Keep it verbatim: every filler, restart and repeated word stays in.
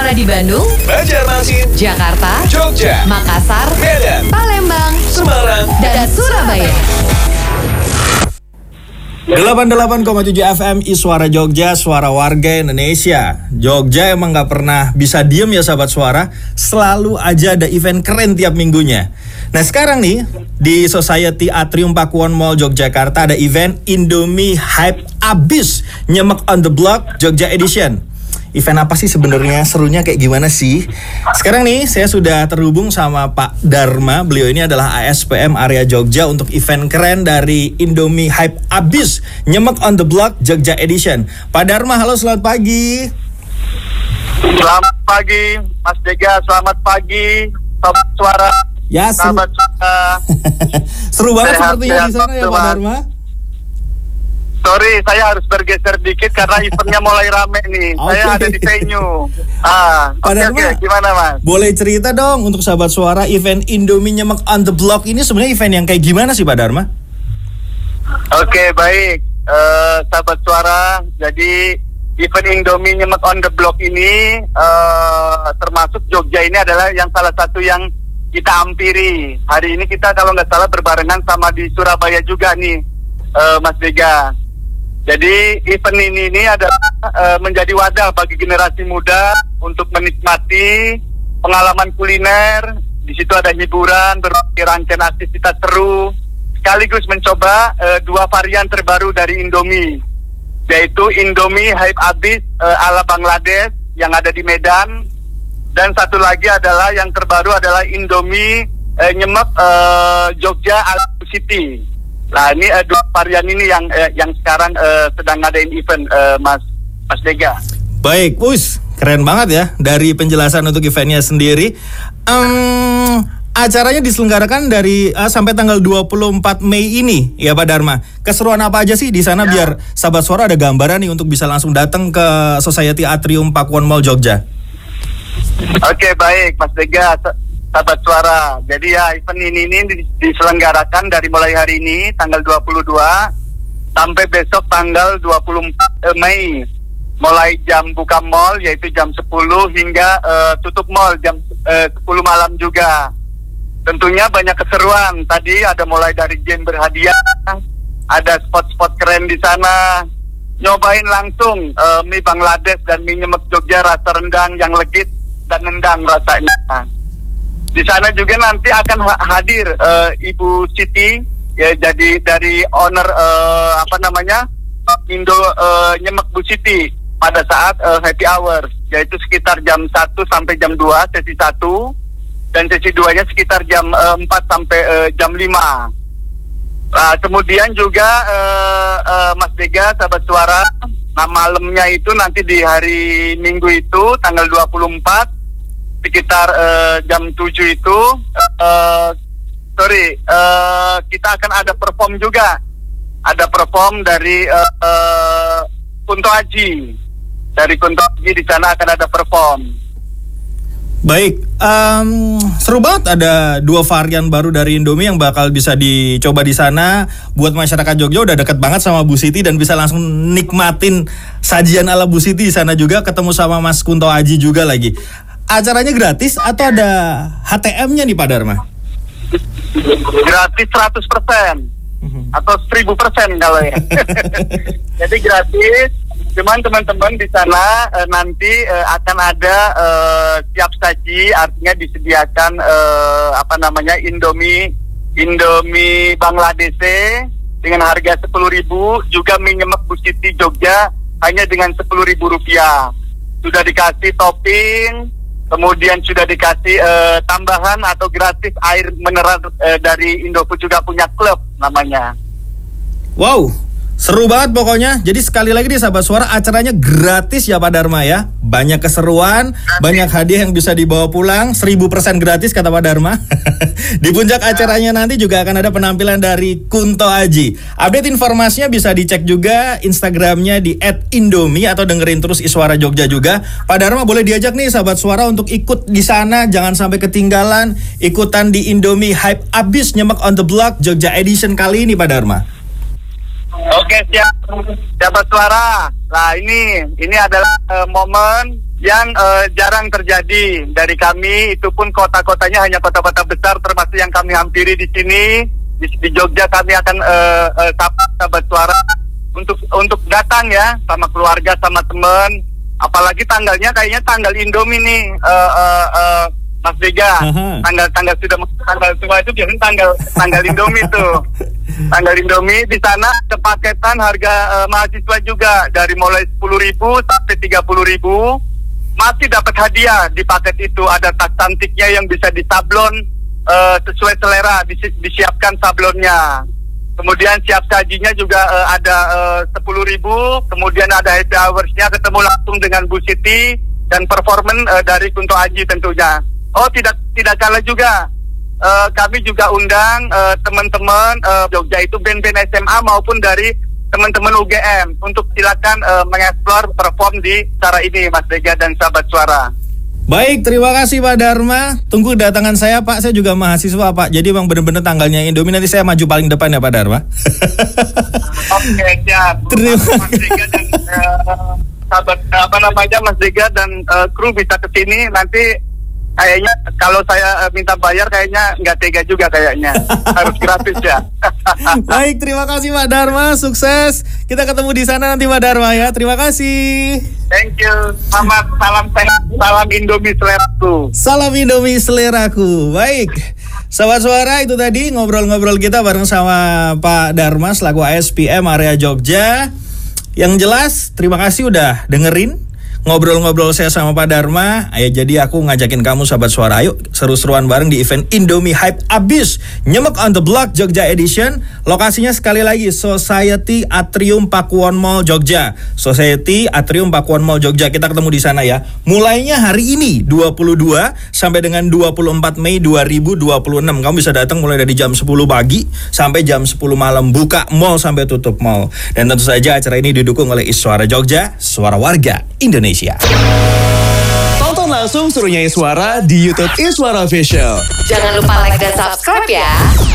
Suara di Bandung, Banjarmasin, Jakarta, Jogja, Makassar, Medan, Palembang, Semarang, dan Surabaya. delapan puluh delapan koma tujuh F M Iswara Jogja, suara warga Indonesia. Jogja emang gak pernah bisa diem ya sahabat suara. Selalu aja ada event keren tiap minggunya. Nah sekarang nih di Society Atrium Pakuwon Mall Yogyakarta ada event Indomie Hype Abis Nyemek on the Block Jogja Edition. Event apa sih sebenarnya, serunya kayak gimana sih? Sekarang nih saya sudah terhubung sama Pak Dharma. Beliau ini adalah A S P M area Jogja untuk event keren dari Indomie Hype Abis Nyemek on the Block Jogja Edition. Pak Dharma, halo, selamat pagi. Selamat pagi Mas Dega, selamat pagi Sobat Suara. Ya, seru. Sahabat Suara. Seru banget Sehat, sepertinya sehat, di sana ya Pak Mas. Dharma. Sorry, saya harus bergeser dikit karena eventnya mulai rame nih. Oke. Saya ada di venue. Ah, Pak oke Dharma, oke, gimana Mas? boleh cerita dong untuk sahabat suara, event Indomie Nyemek on the Block ini sebenarnya event yang kayak gimana sih Pak Dharma? Oke, baik. Eh, sahabat Suara, jadi event Indomie Nyemek on the Block ini eh, termasuk Jogja ini adalah yang salah satu yang kita hampiri. Hari ini kita kalau nggak salah berbarengan sama di Surabaya juga nih, eh, Mas Dega. Jadi event ini, ini adalah uh, menjadi wadah bagi generasi muda untuk menikmati pengalaman kuliner. Di situ ada hiburan, berbagai rangkaian aktivitas seru, sekaligus mencoba uh, dua varian terbaru dari Indomie, yaitu Indomie Hype Abis uh, ala Bangladesh yang ada di Medan, dan satu lagi adalah yang terbaru adalah Indomie uh, Nyemek uh, Jogja ala City. Nah ini uh, dua varian ini yang uh, yang sekarang uh, sedang ngadain event, uh, Mas Mas Dega. Baik, us keren banget ya dari penjelasan untuk eventnya sendiri. Um, acaranya diselenggarakan dari uh, sampai tanggal dua puluh empat Mei ini ya Pak Dharma. Keseruan apa aja sih di sana ya, biar sahabat suara ada gambaran nih untuk bisa langsung datang ke Society Atrium Pakuwon Mall Jogja. Oke, baik Mas Dega, sahabat suara. Jadi ya event ini, ini diselenggarakan dari mulai hari ini tanggal dua puluh dua sampai besok tanggal dua puluh empat Mei. Mulai jam buka mall yaitu jam sepuluh hingga uh, tutup mall jam uh, sepuluh malam juga. Tentunya banyak keseruan. Tadi ada mulai dari game berhadiah, ada spot-spot keren di sana. Nyobain langsung uh, mie Bangladesh dan mie Nyemek Jogja rasa rendang yang legit dan nendang rasanya. Di sana juga nanti akan hadir uh, Ibu Siti, ya, jadi dari owner uh, apa namanya Indo uh, Nyemek Bu Siti pada saat uh, happy hour, yaitu sekitar jam satu sampai jam dua sesi satu, dan sesi dua nya sekitar jam uh, empat sampai uh, jam lima. Uh, kemudian juga uh, uh, Mas Dega, sahabat suara, nah malamnya itu nanti di hari Minggu itu tanggal dua puluh empat sekitar uh, jam tujuh itu uh, sorry uh, kita akan ada perform juga, ada perform dari uh, uh, Kunto Aji, dari Kunto Aji di sana akan ada perform. Baik, um, seru banget ada dua varian baru dari Indomie yang bakal bisa dicoba di sana. Buat masyarakat Jogja udah deket banget sama Bu Siti dan bisa langsung nikmatin sajian ala Bu Siti di sana juga, ketemu sama Mas Kunto Aji juga lagi. Acaranya gratis atau ada H T M-nya nih Pak Dharma? Gratis seratus persen atau seribu persen kalau ya. Jadi gratis. Cuman teman-teman di sana e, nanti e, akan ada e, siap saji, artinya disediakan e, apa namanya Indomie Indomie Bangladesh dengan harga sepuluh ribu, juga mie Nyemek Bu Siti Jogja hanya dengan sepuluh ribu rupiah. Sudah dikasih topping, kemudian sudah dikasih uh, tambahan atau gratis air mineral uh, dari Indofood, juga punya klub namanya. Wow, seru banget pokoknya. Jadi sekali lagi nih sahabat suara, acaranya gratis ya Pak Dharma ya. Banyak keseruan, gratis, banyak hadiah yang bisa dibawa pulang. Seribu persen gratis kata Pak Dharma. Di puncak acaranya nanti juga akan ada penampilan dari Kunto Aji. Update informasinya bisa dicek juga Instagramnya di et indomie atau dengerin terus Iswara Jogja juga. Pak Dharma boleh diajak nih sahabat suara untuk ikut di sana, jangan sampai ketinggalan ikutan di Indomie Hype Abis Nyemek on the Block Jogja Edition kali ini Pak Dharma. Oke, siap. Sahabat suara. Nah, ini ini adalah uh, momen yang uh, jarang terjadi dari kami. Itu pun kota-kotanya hanya kota-kota besar, termasuk yang kami hampiri di sini. Di, di Jogja kami akan uh, uh, sahabat suara untuk untuk datang ya, sama keluarga, sama teman. Apalagi tanggalnya kayaknya tanggal Indomie nih, uh, uh, uh, Mas Dega. Tanggal-tanggal sudah tanggal tua itu biasanya tanggal tanggal Indomie tuh. Tanggal Indomie di sana kepaketan harga uh, mahasiswa juga dari mulai sepuluh ribu sampai tiga puluh ribu. Masih dapat hadiah di paket itu, ada tas cantiknya yang bisa disablon uh, sesuai selera, disi disiapkan sablonnya. Kemudian siap sajinya juga uh, ada uh, sepuluh ribu, kemudian ada happy hours-nya, ketemu langsung dengan Bu Siti dan performan uh, dari Kunto Aji tentunya. Oh tidak tidak kalah juga, uh, kami juga undang teman-teman uh, uh, Jogja itu band-band S M A maupun dari teman-teman U G M untuk silakan uh, mengeksplor perform di acara ini, Mas Dega dan sahabat suara. Baik, terima kasih Pak Dharma. Tunggu kedatangan saya Pak, saya juga mahasiswa Pak. Jadi emang benar-benar tanggalnya Indomie, nanti saya maju paling depan ya Pak Dharma. Oke, siap. Terima kasih Mas Dega dan uh, sahabat apa namanya Mas Dega dan uh, kru bisa ke sini nanti. Kayaknya kalau saya uh, minta bayar kayaknya nggak tega juga kayaknya. Harus gratis ya. Baik, terima kasih Pak Dharma, sukses. Kita ketemu di sana nanti Pak Dharma ya. Terima kasih. Thank you. Selamat, salam sehat, salam Indomie seleraku. Salam Indomie seleraku. Baik. Sahabat suara, itu tadi ngobrol-ngobrol kita bareng sama Pak Dharma selaku A S P M area Jogja. Yang jelas, terima kasih udah dengerin ngobrol-ngobrol saya sama Pak Dharma. Ayo, jadi aku ngajakin kamu sahabat suara, ayo seru-seruan bareng di event Indomie Hype Abis Nyemek on the Block Jogja Edition. Lokasinya sekali lagi Society Atrium Pakuwon Mall Jogja. Society Atrium Pakuwon Mall Jogja. Kita ketemu di sana ya. Mulainya hari ini dua puluh dua sampai dengan dua puluh empat Mei dua ribu dua puluh enam. Kamu bisa datang mulai dari jam sepuluh pagi sampai jam sepuluh malam, buka mall sampai tutup mall. Dan tentu saja acara ini didukung oleh Iswara Jogja, suara warga Indonesia. Tonton langsung serunya Iswara di YouTube Iswara Official. Jangan lupa like dan subscribe ya.